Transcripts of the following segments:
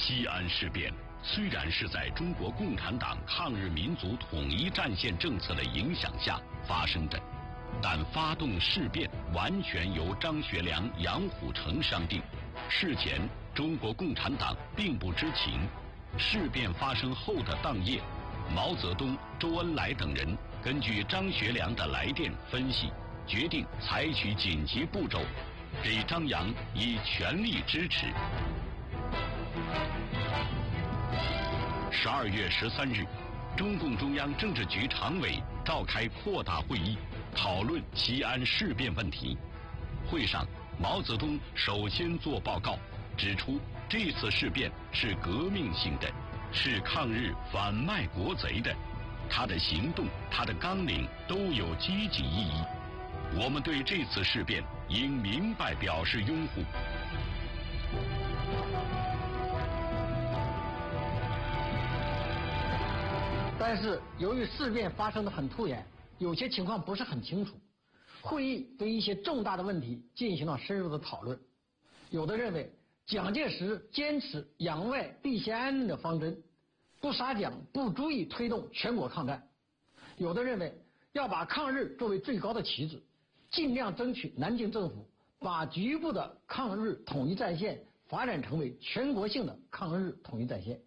西安事变虽然是在中国共产党抗日民族统一战线政策的影响下发生的，但发动事变完全由张学良、杨虎城商定。事前，中国共产党并不知情。事变发生后的当夜，毛泽东、周恩来等人根据张学良的来电分析，决定采取紧急步骤，给张杨以全力支持。12月13日，中共中央政治局常委召开扩大会议，讨论西安事变问题。会上，毛泽东首先作报告，指出这次事变是革命性的，是抗日反卖国贼的，他的行动、他的纲领都有积极意义。我们对这次事变应明白表示拥护。 但是由于事变发生的很突然，有些情况不是很清楚，会议对一些重大的问题进行了深入的讨论。有的认为蒋介石坚持攘外必先安的方针，不杀蒋不足以推动全国抗战。有的认为要把抗日作为最高的旗帜，尽量争取南京政府把局部的抗日统一战线发展成为全国性的抗日统一战线。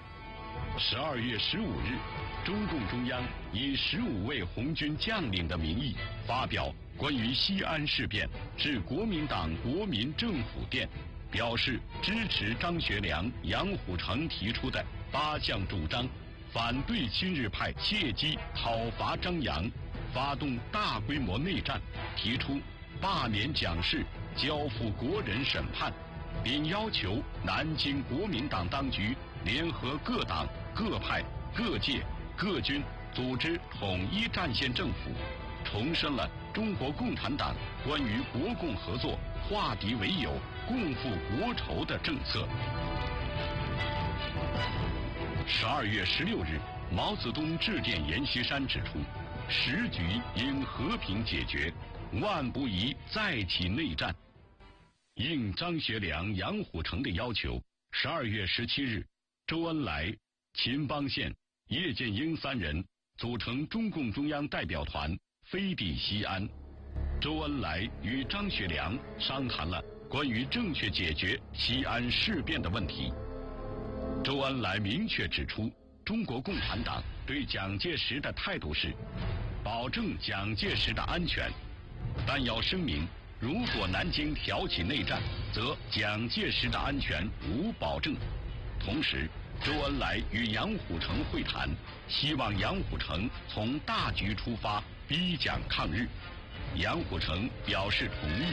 12月15日，中共中央以15位红军将领的名义发表关于西安事变致国民党国民政府电，表示支持张学良、杨虎城提出的8项主张，反对亲日派借机讨伐张杨，发动大规模内战，提出罢免蒋氏，交付国人审判，并要求南京国民党当局联合各党、各派、各界、各军，组织统一战线政府，重申了中国共产党关于国共合作、化敌为友、共赴国仇的政策。12月16日，毛泽东致电阎锡山指出，时局应和平解决，万不宜再起内战。应张学良、杨虎城的要求，12月17日，周恩来、秦邦宪、叶剑英3人组成中共中央代表团飞抵西安。周恩来与张学良商谈了关于正确解决西安事变的问题。周恩来明确指出，中国共产党对蒋介石的态度是保证蒋介石的安全，但要声明，如果南京挑起内战，则蒋介石的安全无保证。同时，周恩来与杨虎城会谈，希望杨虎城从大局出发，逼蒋抗日。杨虎城表示同意。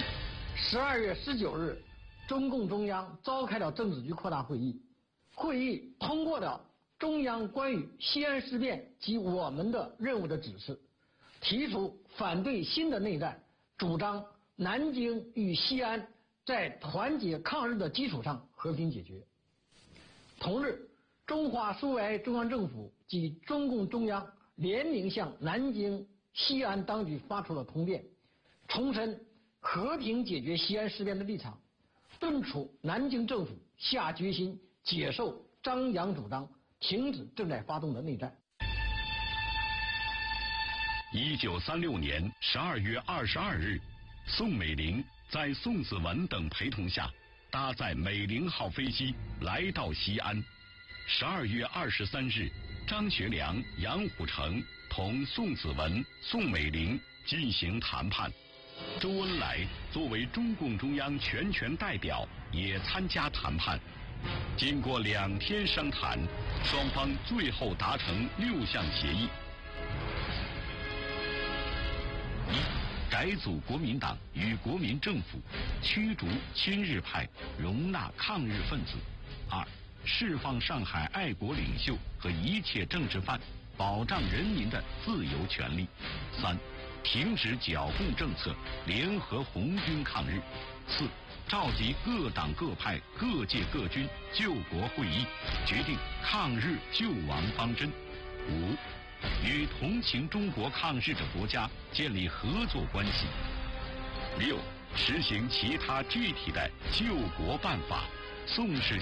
12月19日，中共中央召开了政治局扩大会议，会议通过了中央关于西安事变及我们的任务的指示，提出反对新的内战，主张南京与西安在团结抗日的基础上和平解决。同日，中华苏维埃中央政府及中共中央联名向南京、西安当局发出了通电，重申和平解决西安事变的立场，敦促南京政府下决心接受张杨主张，停止正在发动的内战。 1936年12月22日，宋美龄在宋子文等陪同下，搭载美龄号飞机来到西安。12月23日，张学良、杨虎城同宋子文、宋美龄进行谈判。周恩来作为中共中央全权代表也参加谈判。经过2天商谈，双方最后达成6项协议：1. 改组国民党与国民政府，驱逐亲日派，容纳抗日分子；2. 释放上海爱国领袖和一切政治犯，保障人民的自由权利； 3. 停止剿共政策，联合红军抗日； 4. 召集各党各派各界各军救国会议，决定抗日救亡方针； 5. 与同情中国抗日的国家建立合作关系； 6. 实行其他具体的救国办法。宋氏